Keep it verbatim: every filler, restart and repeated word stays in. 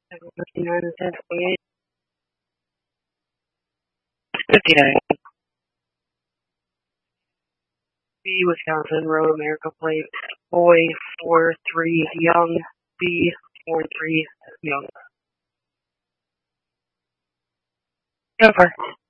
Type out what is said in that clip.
fifty-nine and ten twenty-eight. fifty-nine. B, Wisconsin, Road America plate. Boy, four three, Young. B, four three, Young. Go for